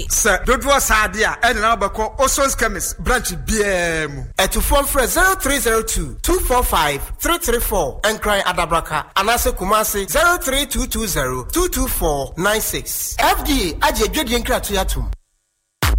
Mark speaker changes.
Speaker 1: Sir, don't was idea and now bako Oson's chemist branch BM.
Speaker 2: At to phone for 0302-245-334 and cry Adabraka and Ase Kumasi 03220-22496. FDA Aje Jodian Kratuyatum.